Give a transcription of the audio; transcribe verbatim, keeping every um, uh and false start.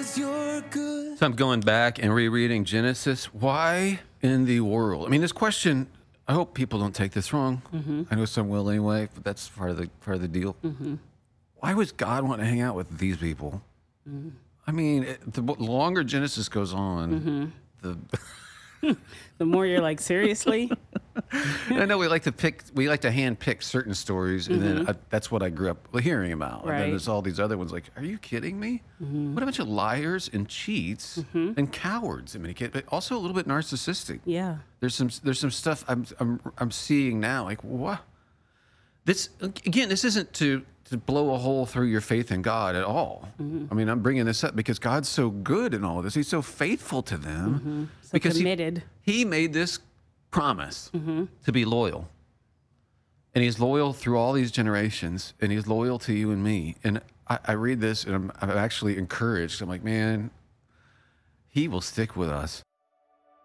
So I'm going back and rereading Genesis. Why in the world? I mean, this question, I hope people don't take this wrong. Mm-hmm. I know some will anyway, but that's part of the part of the deal. Mm-hmm. Why was God want to hang out with these people? Mm-hmm. I mean, it, the longer Genesis goes on, Mm-hmm. the The more you're like, seriously? I know we like to pick, we like to hand pick certain stories, and then I, that's what I grew up hearing about. And then Right. there's all these other ones like, are you kidding me? What a bunch of liars and cheats and cowards in many cases, but also a little bit narcissistic. Yeah. There's some there's some stuff I'm I'm I'm seeing now. Like what? This again, this isn't to to blow a hole through your faith in God at all. I mean, I'm bringing this up because God's so good in all of this. He's so faithful to them So because he, committed. he made this promise to be loyal, and He's loyal through all these generations, and He's loyal to you and me. And I, I read this, and I'm, I'm actually encouraged. I'm like, man, He will stick with us.